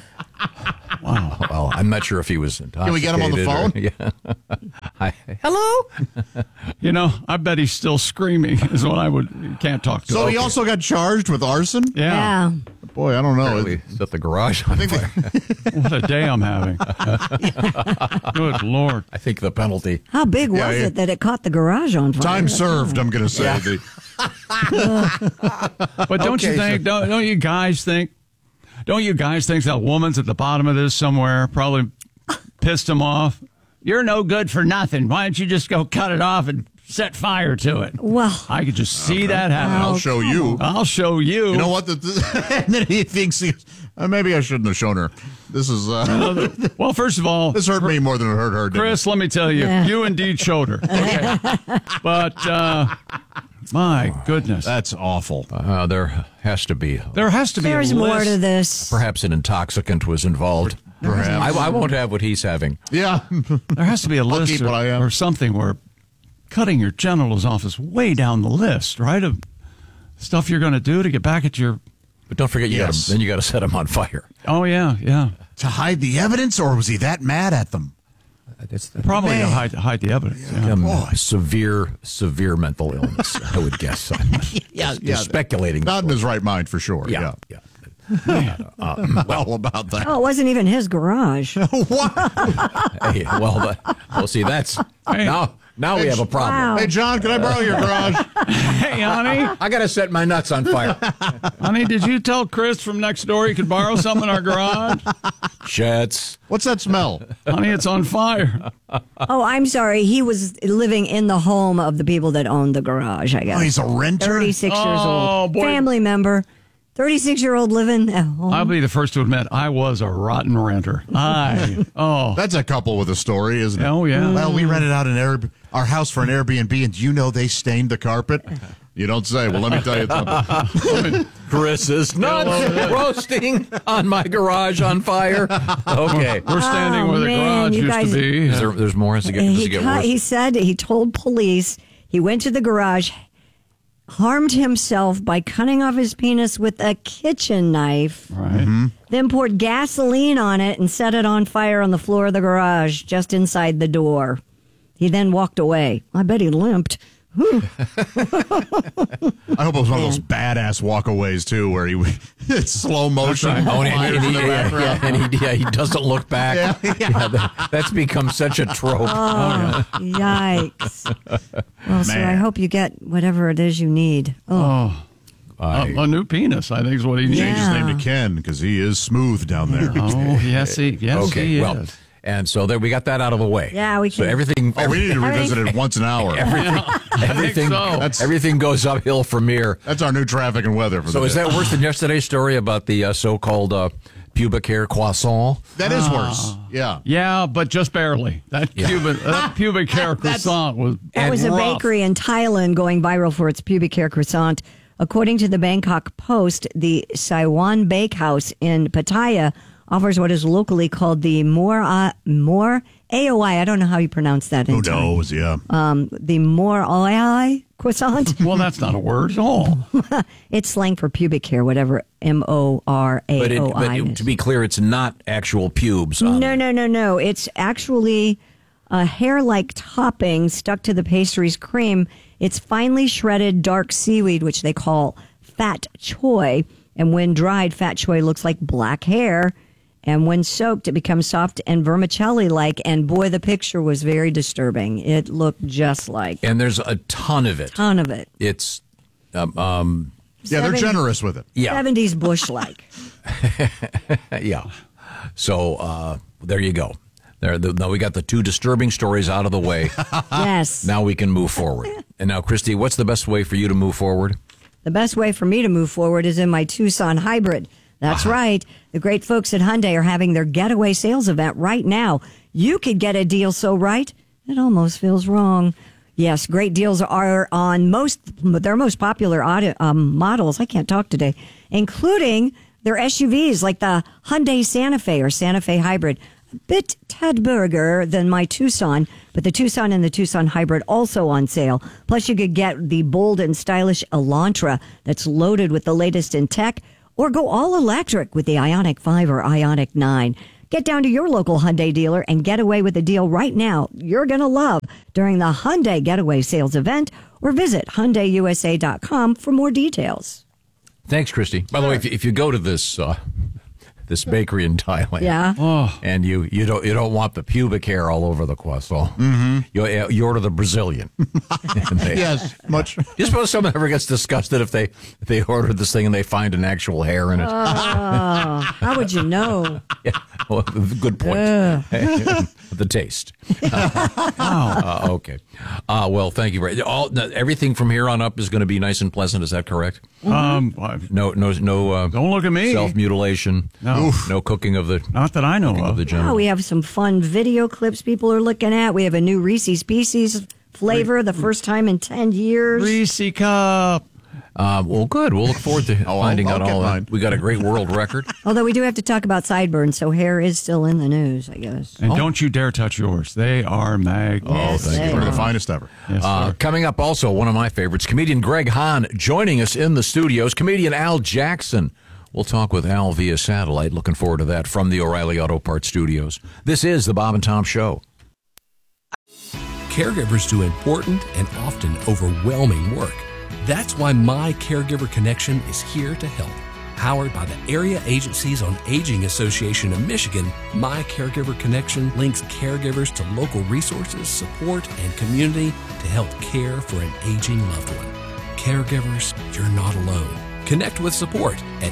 [SPEAKER 1] Well, I'm not sure if he was intoxicated.
[SPEAKER 4] Can we get him on the phone?
[SPEAKER 1] Hi. Hello?
[SPEAKER 3] You know, I bet he's still screaming is what can't talk to.
[SPEAKER 4] So he also got charged with arson?
[SPEAKER 3] Yeah.
[SPEAKER 4] Boy, I don't know.
[SPEAKER 1] Apparently set the garage on fire.
[SPEAKER 3] What a day I'm having. Good Lord.
[SPEAKER 1] I think the penalty.
[SPEAKER 2] How big was it that it caught the garage on fire?
[SPEAKER 4] Time served, I'm going to say.
[SPEAKER 3] But don't you think, don't you guys think that woman's at the bottom of this somewhere, probably pissed him off? You're no good for nothing. Why don't you just go cut it off and set fire to it?
[SPEAKER 2] Well,
[SPEAKER 3] I could just see that happen.
[SPEAKER 4] I'll show you.
[SPEAKER 3] I'll show you.
[SPEAKER 4] You know what? And then he thinks, maybe I shouldn't have shown her. This is...
[SPEAKER 3] well, first of all...
[SPEAKER 4] This hurt me more than it hurt her, didn't
[SPEAKER 3] Chris, let me tell you, you indeed showed her. Okay. But... my goodness.
[SPEAKER 4] That's awful.
[SPEAKER 1] There has to be.
[SPEAKER 2] There's more to this.
[SPEAKER 1] Perhaps an intoxicant was involved.
[SPEAKER 4] Perhaps.
[SPEAKER 1] I won't have what he's having.
[SPEAKER 4] Yeah.
[SPEAKER 3] There has to be a list or something where cutting your genitals off is way down the list, right? Of stuff you're going to do to get back at your...
[SPEAKER 1] But don't forget, you got to set him on fire.
[SPEAKER 3] Oh, yeah.
[SPEAKER 4] To hide the evidence, or was he that mad at them?
[SPEAKER 3] Probably to hide the evidence. Yeah.
[SPEAKER 1] Severe mental illness, I would guess. Just speculating.
[SPEAKER 4] Not in his right mind, for sure.
[SPEAKER 1] Yeah.
[SPEAKER 4] Well, about that.
[SPEAKER 2] Oh, it wasn't even his garage.
[SPEAKER 1] Hey, see, that's... Now we have a problem.
[SPEAKER 2] Wow.
[SPEAKER 4] Hey, John, can I borrow your garage?
[SPEAKER 3] Hey, honey.
[SPEAKER 1] I got to set my nuts on fire.
[SPEAKER 3] Honey, did you tell Chris from next door he could borrow something in our garage?
[SPEAKER 1] Shits.
[SPEAKER 4] What's that smell?
[SPEAKER 3] Honey, it's on fire.
[SPEAKER 2] Oh, I'm sorry. He was living in the home of the people that owned the garage, I guess.
[SPEAKER 4] Oh, he's a renter?
[SPEAKER 2] 36 years old.
[SPEAKER 3] Boy.
[SPEAKER 2] Family member. 36-year-old living at home.
[SPEAKER 3] I'll be the first to admit I was a rotten renter.
[SPEAKER 4] That's a couple with a story, isn't it?
[SPEAKER 3] Oh, yeah.
[SPEAKER 4] Well, we rented out our house for an Airbnb, and do you know they stained the carpet? You don't say. Well, let me tell you something.
[SPEAKER 1] Chris's nuts roasting on my garage on fire. Okay.
[SPEAKER 3] We're standing where the garage used to be.
[SPEAKER 1] There's more? Does it get worse?
[SPEAKER 2] He said he told police he went to the garage, harmed himself by cutting off his penis with a kitchen knife.
[SPEAKER 3] Right.
[SPEAKER 2] Then poured gasoline on it and set it on fire on the floor of the garage just inside the door. He then walked away. I bet he limped.
[SPEAKER 4] I hope it was one of those badass walkaways, too, where it's slow motion.
[SPEAKER 1] And he doesn't look back. That's become such a trope.
[SPEAKER 2] Oh, yikes. Well, so I hope you get whatever it is you need.
[SPEAKER 3] A new penis, I think, is what he needs.
[SPEAKER 4] Change his name to Ken, because he is smooth down there.
[SPEAKER 3] Yes, he is.
[SPEAKER 1] And so there, we got that out of the way.
[SPEAKER 2] Yeah, we can.
[SPEAKER 1] So everything.
[SPEAKER 4] We need to revisit it once an hour.
[SPEAKER 1] Everything goes uphill from here.
[SPEAKER 4] That's our new traffic and weather.
[SPEAKER 1] So is that worse than yesterday's story about the so-called pubic hair croissant?
[SPEAKER 4] That is worse. Yeah.
[SPEAKER 3] Yeah, but just barely. That pubic hair croissant was
[SPEAKER 2] That was a bakery in Thailand going viral for its pubic hair croissant. According to the Bangkok Post, the Saiwan Bakehouse in Pattaya offers what is locally called the more AOI. I don't know how you pronounce that.
[SPEAKER 4] Who knows? Yeah.
[SPEAKER 2] The more AOI croissant.
[SPEAKER 3] Well, that's not a word at all.
[SPEAKER 2] It's slang for pubic hair, whatever MORAOI.
[SPEAKER 1] But to be clear, it's not actual pubes.
[SPEAKER 2] No. It's actually a hair-like topping stuck to the pastry's cream. It's finely shredded dark seaweed, which they call fat choy. And when dried, fat choy looks like black hair. And when soaked, it becomes soft and vermicelli-like. And boy, the picture was very disturbing. It looked just like.
[SPEAKER 1] And there's a ton of it. It's,
[SPEAKER 4] they're generous with it.
[SPEAKER 1] Yeah.
[SPEAKER 2] 70s bush-like.
[SPEAKER 1] Yeah. So there you go. Now we got the two disturbing stories out of the way.
[SPEAKER 2] Yes.
[SPEAKER 1] Now we can move forward. And now, Christy, what's the best way for you to move forward?
[SPEAKER 2] The best way for me to move forward is in my Tucson hybrid. That's right. The great folks at Hyundai are having their getaway sales event right now. You could get a deal so right, it almost feels wrong. Yes, great deals are on their most popular models. I can't talk today, including their SUVs like the Hyundai Santa Fe or Santa Fe Hybrid. A bit Tedburger than my Tucson, but the Tucson and the Tucson Hybrid also on sale. Plus, you could get the bold and stylish Elantra that's loaded with the latest in tech, or go all electric with the Ioniq 5 or Ioniq 9. Get down to your local Hyundai dealer and get away with a deal right now you're going to love during the Hyundai Getaway Sales event, or visit HyundaiUSA.com for more details.
[SPEAKER 1] Thanks, Christy. By the way, if you go to this this bakery in Thailand, and you don't want the pubic hair all over the croissant, you order the Brazilian.
[SPEAKER 4] Yes, much.
[SPEAKER 1] Do you suppose someone ever gets disgusted if they order this thing and they find an actual hair in it?
[SPEAKER 2] How would you know?
[SPEAKER 1] Yeah, well, good point. The taste. Okay. Well, thank you. Everything from here on up is going to be nice and pleasant. Is that correct? No.
[SPEAKER 3] Don't look at me.
[SPEAKER 1] Self-mutilation. No cooking of the.
[SPEAKER 3] Not that I know of.
[SPEAKER 1] The general.
[SPEAKER 2] We have some fun video clips people are looking at. We have a new Reese's Pieces flavor, the first time in 10 years.
[SPEAKER 3] Reese Cup.
[SPEAKER 1] Well, good. We'll look forward to finding out all that. We got a great world record.
[SPEAKER 2] Although we do have to talk about sideburns, so hair is still in the news, I guess.
[SPEAKER 3] And don't you dare touch yours. They are magnificent.
[SPEAKER 4] Thank you. They're the finest ever.
[SPEAKER 3] Yes,
[SPEAKER 1] coming up also, one of my favorites, comedian Greg Hahn joining us in the studios. Comedian Al Jackson. We'll talk with Al via satellite. Looking forward to that from the O'Reilly Auto Parts studios. This is the Bob and Tom Show.
[SPEAKER 8] Caregivers do important and often overwhelming work. That's why My Caregiver Connection is here to help. Powered by the Area Agencies on Aging Association of Michigan, My Caregiver Connection links caregivers to local resources, support, and community to help care for an aging loved one. Caregivers, you're not alone. Connect with support at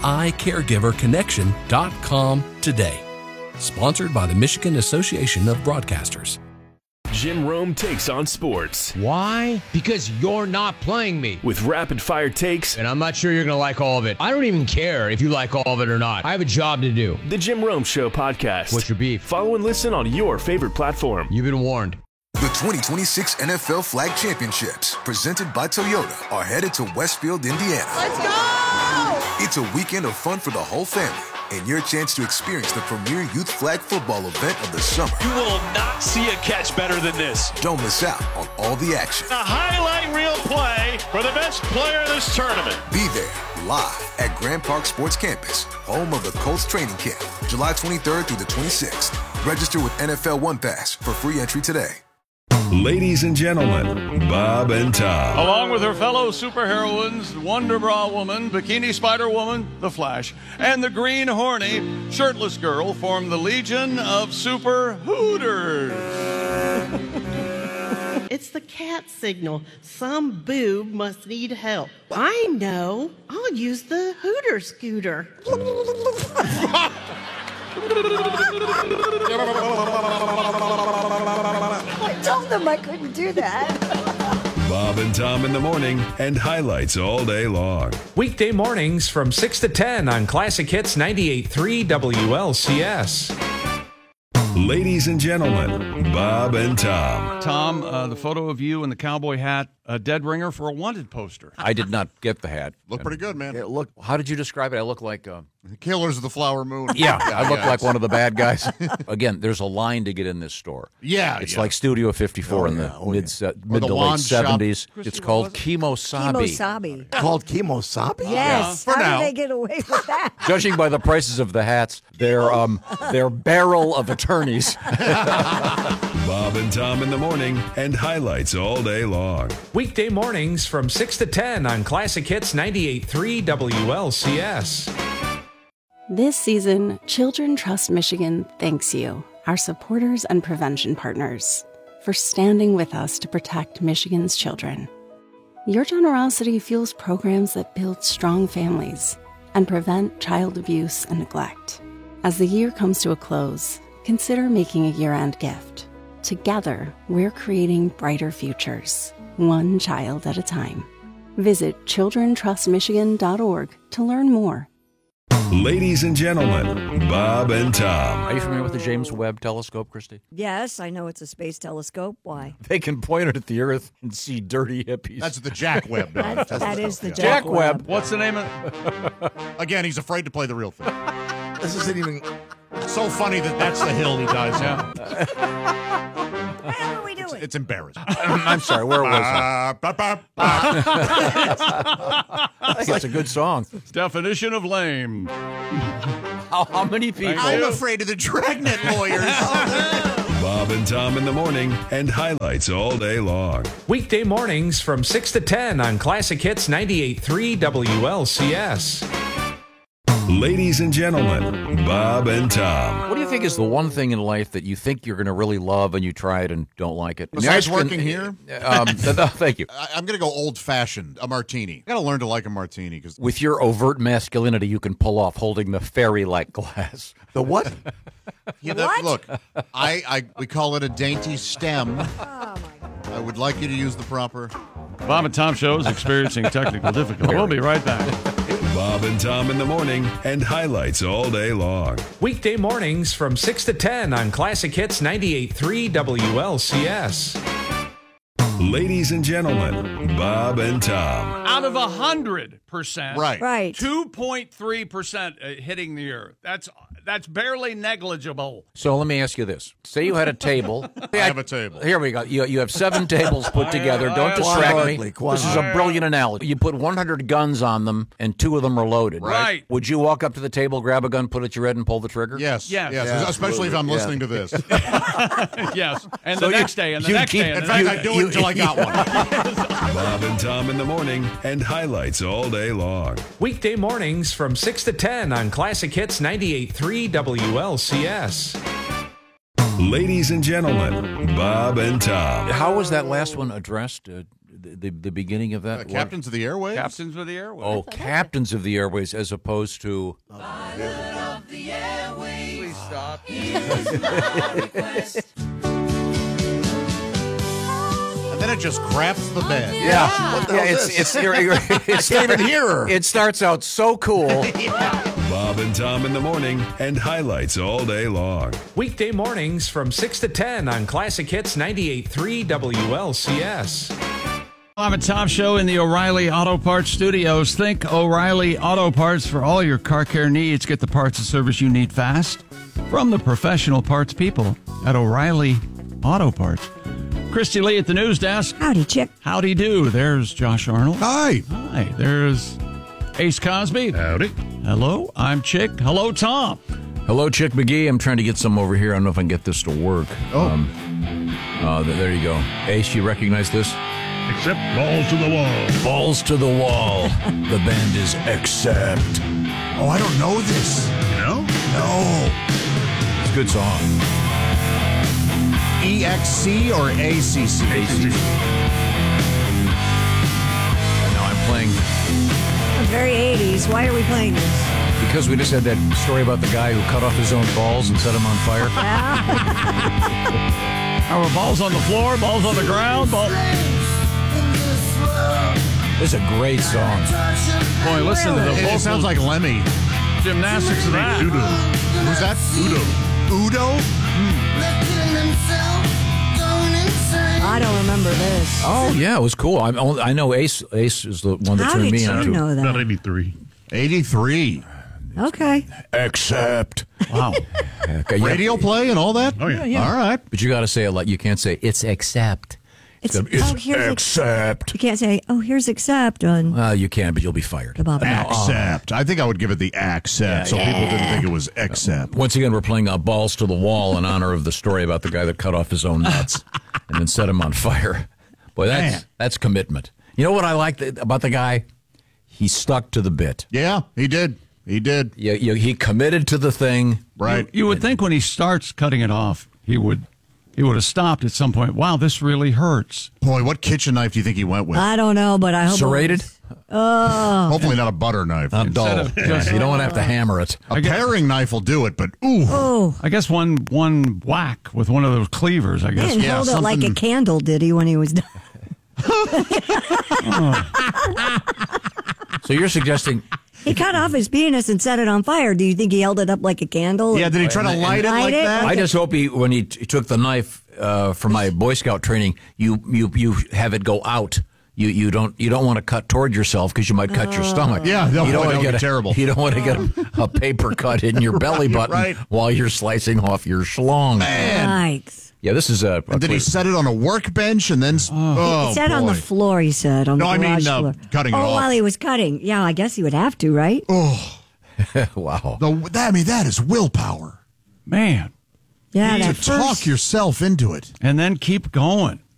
[SPEAKER 8] micaregiverconnection.com today. Sponsored by the Michigan Association of Broadcasters.
[SPEAKER 5] Jim Rome takes on sports.
[SPEAKER 10] Why? Because you're not playing me.
[SPEAKER 5] With rapid-fire takes.
[SPEAKER 10] And I'm not sure you're going to like all of it. I don't even care if you like all of it or not. I have a job to do.
[SPEAKER 5] The Jim Rome Show podcast.
[SPEAKER 10] What's your beef?
[SPEAKER 5] Follow and listen on your favorite platform.
[SPEAKER 10] You've been warned.
[SPEAKER 11] The 2026 NFL Flag Championships, presented by Toyota, are headed to Westfield, Indiana.
[SPEAKER 12] Let's go!
[SPEAKER 11] It's a weekend of fun for the whole family, and your chance to experience the premier youth flag football event of the summer.
[SPEAKER 12] You will not see a catch better than this.
[SPEAKER 11] Don't miss out on all the action.
[SPEAKER 12] A highlight reel play for the best player in this tournament.
[SPEAKER 11] Be there, live at Grand Park Sports Campus, home of the Colts training camp, July 23rd through the 26th. Register with NFL One Pass for free entry today.
[SPEAKER 5] Ladies and gentlemen, Bob and Tom.
[SPEAKER 3] Along with her fellow superheroines, Wonder Bra Woman, Bikini Spider Woman, The Flash, and the Green Horny Shirtless Girl form the Legion of Super Hooters.
[SPEAKER 16] It's the cat signal. Some boob must need help. I know. I'll use the Hooter scooter.
[SPEAKER 2] I told them I couldn't do that.
[SPEAKER 5] Bob and Tom in the morning and highlights all day long.
[SPEAKER 9] Weekday mornings from 6 to 10 on Classic Hits 98.3 WLCS.
[SPEAKER 5] Ladies and gentlemen, Bob and Tom.
[SPEAKER 3] Tom, the photo of you in the cowboy hat, a dead ringer for a wanted poster.
[SPEAKER 1] I did not get the hat.
[SPEAKER 4] Look pretty good, man.
[SPEAKER 1] How did you describe it? I look like...
[SPEAKER 4] Killers of the Flower Moon.
[SPEAKER 1] Yeah, I look like one of the bad guys. Again, there's a line to get in this store.
[SPEAKER 4] Yeah.
[SPEAKER 1] It's like Studio 54 in the mid to late 70s. It's called Kimosabi.
[SPEAKER 2] Kimosabi.
[SPEAKER 25] Called Kimosabi?
[SPEAKER 2] Yes.
[SPEAKER 4] For
[SPEAKER 2] How
[SPEAKER 4] now.
[SPEAKER 2] did they get away with that?
[SPEAKER 1] Judging by the prices of the hats, they're barrel of attorneys.
[SPEAKER 5] Bob and Tom in the morning and highlights all day long.
[SPEAKER 9] Weekday mornings from 6 to 10 on Classic Hits 98.3 WLCS.
[SPEAKER 7] This season, Children Trust Michigan thanks you, our supporters and prevention partners, for standing with us to protect Michigan's children. Your generosity fuels programs that build strong families and prevent child abuse and neglect. As the year comes to a close, consider making a year-end gift. Together, we're creating brighter futures, one child at a time. Visit childrentrustmichigan.org to learn more.
[SPEAKER 5] Ladies and gentlemen, Bob and Tom.
[SPEAKER 1] Are you familiar with the James Webb Telescope, Christy?
[SPEAKER 2] Yes, I know it's a space telescope. Why?
[SPEAKER 1] They can point it at the Earth and see dirty hippies.
[SPEAKER 4] That's the Jack Webb.
[SPEAKER 2] That is the
[SPEAKER 1] Jack Webb.
[SPEAKER 3] What's the name of it?
[SPEAKER 4] Again, he's afraid to play the real thing.
[SPEAKER 25] This isn't even.
[SPEAKER 4] It's so funny that's the hill he dies on.
[SPEAKER 2] What are we doing?
[SPEAKER 4] It's embarrassing.
[SPEAKER 1] I'm sorry, where was I? I think it's a good song.
[SPEAKER 3] Definition of lame.
[SPEAKER 1] How many people?
[SPEAKER 4] I'm afraid of the Dragnet lawyers.
[SPEAKER 5] Bob and Tom in the morning and highlights all day long.
[SPEAKER 9] Weekday mornings from 6 to 10 on Classic Hits 98.3 WLCS.
[SPEAKER 5] Ladies and gentlemen, Bob and Tom.
[SPEAKER 1] What do you think is the one thing in life that you think you're going to really love and you try it and don't like it?
[SPEAKER 4] Besides working here?
[SPEAKER 1] Thank you.
[SPEAKER 4] I'm going to go old-fashioned, a martini. I got to learn to like a martini. Cause
[SPEAKER 1] With your overt masculinity, you can pull off holding the fairy-like glass.
[SPEAKER 25] The what?
[SPEAKER 2] What?
[SPEAKER 4] Look, we call it a dainty stem.
[SPEAKER 2] Oh, my God.
[SPEAKER 4] I would like you to use the proper...
[SPEAKER 3] Bob and Tom Show is experiencing technical difficulty. We'll be right back.
[SPEAKER 5] Bob and Tom in the morning and highlights all day long.
[SPEAKER 9] Weekday mornings from 6 to 10 on Classic Hits 98.3 WLCS.
[SPEAKER 5] Ladies and gentlemen, Bob and Tom.
[SPEAKER 3] Out of 100%,
[SPEAKER 4] Right.
[SPEAKER 3] 2.3% hitting the earth. That's barely negligible.
[SPEAKER 1] So let me ask you this. Say you had a table.
[SPEAKER 4] I have a table.
[SPEAKER 1] Here we go. You have 7 tables put together. Don't distract me. This is a brilliant analogy. You put 100 guns on them, and 2 of them are loaded.
[SPEAKER 3] Right.
[SPEAKER 1] Would you walk up to the table, grab a gun, put it at your head, and pull the trigger?
[SPEAKER 4] Yes.
[SPEAKER 3] Yes.
[SPEAKER 4] Especially if I'm listening to this.
[SPEAKER 3] Yes. And
[SPEAKER 1] So
[SPEAKER 3] the
[SPEAKER 1] you-
[SPEAKER 3] next day, and the
[SPEAKER 1] you
[SPEAKER 3] next
[SPEAKER 1] keep-
[SPEAKER 3] day. And
[SPEAKER 4] In
[SPEAKER 3] the
[SPEAKER 4] fact,
[SPEAKER 3] next
[SPEAKER 4] I do it until I got one.
[SPEAKER 5] Bob and Tom in the morning and highlights all day long.
[SPEAKER 9] Weekday mornings from 6 to 10 on Classic Hits 98.3 WLCS.
[SPEAKER 5] Ladies and gentlemen, Bob and Tom.
[SPEAKER 1] How was that last one addressed? The beginning of that?
[SPEAKER 4] Captains of the Airways?
[SPEAKER 3] Captains of the Airways.
[SPEAKER 1] Oh, Captains of the Airways as opposed to...
[SPEAKER 3] Please stop.
[SPEAKER 4] And then it just craps the bed.
[SPEAKER 25] What the hell is this?
[SPEAKER 1] it's
[SPEAKER 25] I can't even hear her.
[SPEAKER 1] It starts out so cool.
[SPEAKER 5] Bob and Tom in the morning and highlights all day long.
[SPEAKER 9] Weekday mornings from 6 to 10 on Classic Hits 98.3 WLCS.
[SPEAKER 3] Bob and Tom Show in the O'Reilly Auto Parts Studios. Think O'Reilly Auto Parts for all your car care needs. Get the parts and service you need fast from the professional parts people at O'Reilly Auto Parts. Christy Lee at the news desk.
[SPEAKER 2] Howdy, chick.
[SPEAKER 3] Howdy do. There's Josh Arnold.
[SPEAKER 4] Hi.
[SPEAKER 3] Hi. There's Ace Cosby.
[SPEAKER 4] Howdy.
[SPEAKER 3] Hello. I'm Chick. Hello, Tom.
[SPEAKER 1] Hello, Chick McGee. I'm trying to get some over here. I don't know if I can get this to work. There you go. Ace, you recognize this?
[SPEAKER 12] Except balls to the wall.
[SPEAKER 1] Balls to the wall. The band is Accept.
[SPEAKER 4] Oh, I don't know this.
[SPEAKER 12] You know?
[SPEAKER 4] No.
[SPEAKER 1] It's a good song.
[SPEAKER 4] EXC or ACC?
[SPEAKER 1] ACC. And now I'm playing...
[SPEAKER 2] Very 80s. Why are we playing this?
[SPEAKER 1] Because we just had that story about the guy who cut off his own balls and set them on fire.
[SPEAKER 3] Our balls on the floor, balls on the ground.
[SPEAKER 1] It's a great song.
[SPEAKER 3] Boy, listen to the vocals.
[SPEAKER 4] It sounds like Lemmy.
[SPEAKER 3] Gymnastics of that.
[SPEAKER 12] Udo.
[SPEAKER 4] Who's that? Udo?
[SPEAKER 2] I don't remember this.
[SPEAKER 1] Oh, yeah, it was cool. I know Ace is the one that
[SPEAKER 2] How
[SPEAKER 1] turned
[SPEAKER 2] did
[SPEAKER 1] me
[SPEAKER 2] you
[SPEAKER 1] on to
[SPEAKER 2] know that?
[SPEAKER 12] About 83.
[SPEAKER 4] 83.
[SPEAKER 2] Okay.
[SPEAKER 1] Accept.
[SPEAKER 3] Wow.
[SPEAKER 1] Okay,
[SPEAKER 4] Radio play and all that?
[SPEAKER 12] Oh, yeah.
[SPEAKER 4] All right.
[SPEAKER 1] But you got to say it like you can't say it's accept. It's accept.
[SPEAKER 2] You can't say, oh, here's accept on
[SPEAKER 1] Well, you can, but you'll be fired.
[SPEAKER 2] the Bob and Tom.
[SPEAKER 4] Accept. I think I would give it the accept so people didn't think it was accept.
[SPEAKER 1] Once again, we're playing Balls to the Wall in honor of the story about the guy that cut off his own nuts and then set him on fire. Boy, that's commitment. You know what I like about the guy? He stuck to the bit.
[SPEAKER 4] Yeah, he did. He did.
[SPEAKER 1] He committed to the thing.
[SPEAKER 4] Right.
[SPEAKER 3] You would think when he starts cutting it off, he would have stopped at some point. Wow, this really hurts.
[SPEAKER 4] Boy, what kitchen knife do you think he went with?
[SPEAKER 2] I don't know, but I hope.
[SPEAKER 1] Serrated?
[SPEAKER 2] Oh.
[SPEAKER 4] Hopefully not a butter knife.
[SPEAKER 1] Not dull. You don't want to have to hammer it.
[SPEAKER 4] A paring knife will do it, but ooh.
[SPEAKER 2] Oh.
[SPEAKER 3] I guess one whack with one of those cleavers, I
[SPEAKER 2] He
[SPEAKER 3] guess.
[SPEAKER 2] didn't hold it like a candle, did he, when he was done?
[SPEAKER 1] So you're suggesting
[SPEAKER 2] He cut off his penis and set it on fire. Do you think he held it up like a candle?
[SPEAKER 4] Yeah, did he try to light it like that?
[SPEAKER 1] I just hope when he took the knife for my Boy Scout training, you have it go out. You don't want to cut toward yourself because you might cut your stomach.
[SPEAKER 4] Yeah,
[SPEAKER 1] you don't
[SPEAKER 4] want to get
[SPEAKER 1] terrible. You don't want to get a paper cut in your belly button while you're slicing off your schlong.
[SPEAKER 2] Yikes.
[SPEAKER 1] Yeah, this is a.
[SPEAKER 4] And did he set it on a workball and then?
[SPEAKER 2] He set it on the floor. He said on the garage floor.
[SPEAKER 4] Cutting it off.
[SPEAKER 2] Oh, while he was cutting. Yeah, I guess he would have to, right?
[SPEAKER 4] Oh,
[SPEAKER 1] wow.
[SPEAKER 4] That is willpower,
[SPEAKER 3] man.
[SPEAKER 2] Yeah,
[SPEAKER 4] to talk yourself into it
[SPEAKER 3] and then keep going.